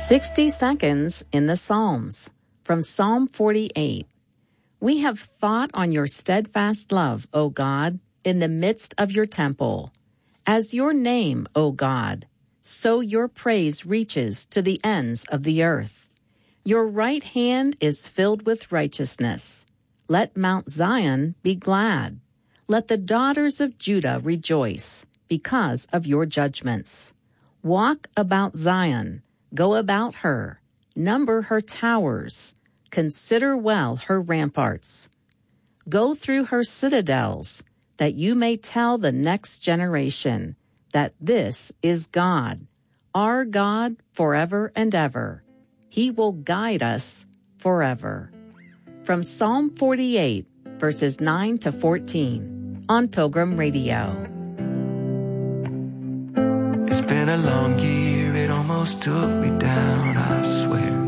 60 seconds in the Psalms from Psalm 48. We have fought on your steadfast love, O God, in the midst of your temple. As your name, O God, so your praise reaches to the ends of the earth. Your right hand is filled with righteousness. Let Mount Zion be glad. Let the daughters of Judah rejoice because of your judgments. Walk about Zion, go about her, number her towers, consider well her ramparts. Go through her citadels, that you may tell the next generation that this is God, our God forever and ever. He will guide us forever. From Psalm 48, verses 9 to 14, on Pilgrim Radio. It's been a long year, it almost took me down, I swear.